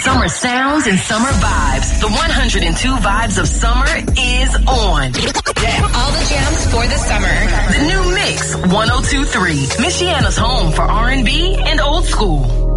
Summer sounds and summer vibes. The 102 vibes of summer is on. All the jams for the summer. The new Mix 102.3, Michiana's home for R&B and old school.